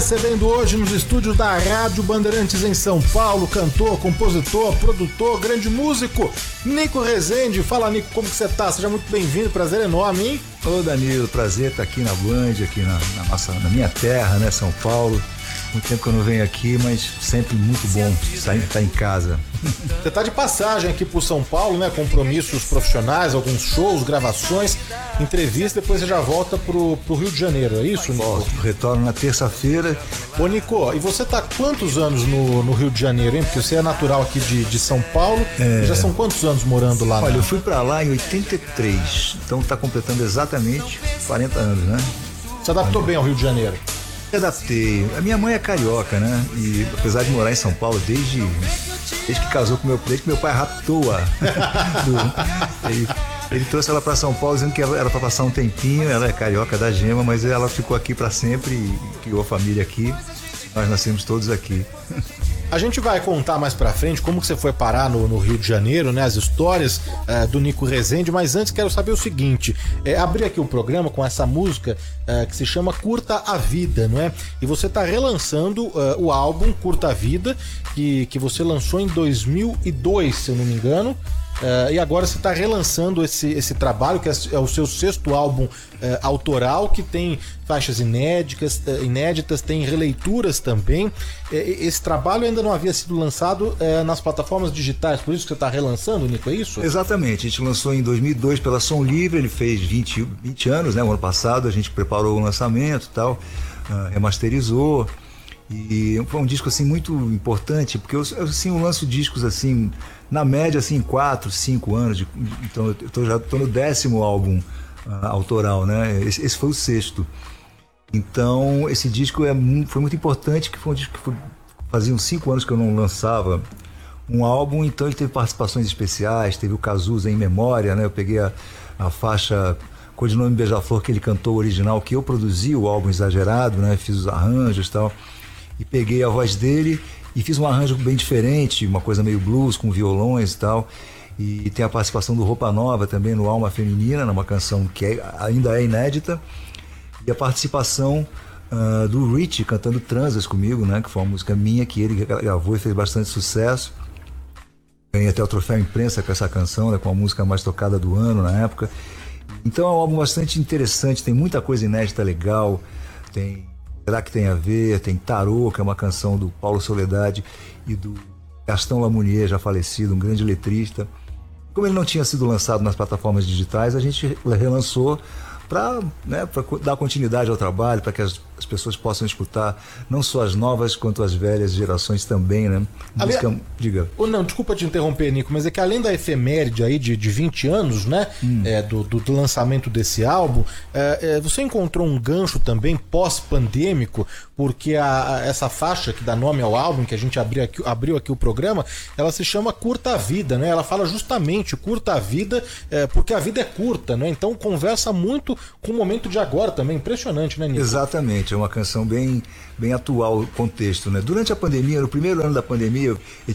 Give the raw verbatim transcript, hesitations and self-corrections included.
Recebendo hoje nos estúdios da Rádio Bandeirantes em São Paulo, cantor, compositor, produtor, grande músico, Nico Rezende. Fala, Nico, como que você tá? Seja muito bem-vindo, prazer enorme, hein? Ô, Danilo, prazer estar aqui na Band, aqui na, na, nossa, na minha terra, né, São Paulo. Muito tempo que eu não venho aqui, mas sempre muito bom estar em casa. Você tá de passagem aqui por São Paulo, né? Compromissos profissionais, alguns shows, gravações, entrevistas, depois você já volta pro, pro Rio de Janeiro, é isso, Nico? Volto, retorno na terça-feira. Ô, Nico, e você tá há quantos anos no, no Rio de Janeiro, hein? Porque você é natural aqui de, de São Paulo, é... já são quantos anos morando lá? Olha, né? eu fui pra lá em oitenta e três, então tá completando exatamente quarenta anos, né? Você adaptou bem ao Rio de Janeiro? Me adaptei. A minha mãe é carioca, né? E apesar de morar em São Paulo desde, desde que casou com meu pai, que meu pai raptou-a. ele, ele trouxe ela para São Paulo dizendo que ela era para passar um tempinho. Ela é carioca da Gema, mas ela ficou aqui para sempre e criou a família aqui. Nós nascemos todos aqui. A gente vai contar mais pra frente como que você foi parar no, no Rio de Janeiro, né? As histórias uh, do Nico Rezende, mas antes quero saber o seguinte, é, abri aqui o programa com essa música uh, que se chama Curta a Vida, não é? E você tá relançando uh, o álbum Curta a Vida, que, que você lançou em dois mil e dois, se eu não me engano. Uh, e agora você está relançando esse, esse trabalho, que é, é o seu sexto álbum uh, autoral, que tem faixas inéditas, uh, inéditas, tem releituras também. Uh, esse trabalho ainda não havia sido lançado uh, nas plataformas digitais, por isso que você está relançando, Nico, é isso? Exatamente, a gente lançou em dois mil e dois pela Som Livre, ele fez vinte, vinte anos, né? O ano passado a gente preparou o lançamento e tal, uh, remasterizou. E foi um disco assim muito importante, porque eu, assim, eu lanço discos assim, na média assim, quatro, cinco anos, de, então eu tô, já estou no décimo álbum uh, autoral, né? Esse, esse foi o sexto. Então esse disco é, foi muito importante, que foi um disco que foi, fazia uns cinco anos que eu não lançava um álbum, então ele teve participações especiais, teve o Cazuza em memória, né? Eu peguei a, a faixa Codinome Beija-Flor que ele cantou original, que eu produzi o álbum Exagerado, né? Fiz os arranjos e tal. E peguei a voz dele e fiz um arranjo bem diferente, uma coisa meio blues, com violões e tal. E tem a participação do Roupa Nova também no Alma Feminina, numa canção que é, ainda é inédita. E a participação uh, do Richie cantando Transas comigo, né? Que foi uma música minha que ele gravou e fez bastante sucesso. Ganhei até o troféu imprensa com essa canção, né? Com a música mais tocada do ano na época. Então é um álbum bastante interessante, tem muita coisa inédita legal, tem... Será que tem a ver? Tem Tarô, que é uma canção do Paulo Soledade e do Gastão Lamounier, já falecido, um grande letrista. Como ele não tinha sido lançado nas plataformas digitais, a gente relançou para, né, para dar continuidade ao trabalho, para que as, as pessoas possam escutar não só as novas quanto as velhas gerações também, né? Música, Ale... diga. Oh, não, desculpa te interromper, Nico, mas é que além da efeméride aí de, de vinte anos, né, hum. é, do, do, do lançamento desse álbum, é, é, você encontrou um gancho também pós-pandêmico, porque a, a, essa faixa que dá nome ao álbum, que a gente abriu aqui, abriu aqui o programa, ela se chama Curta a Vida, né? Ela fala justamente curta a vida, é, porque a vida é curta, né? Então conversa muito com o momento de agora também, impressionante, né, Nico? Exatamente, é uma canção bem, bem atual o contexto, né? Durante a pandemia, no primeiro ano da pandemia, eu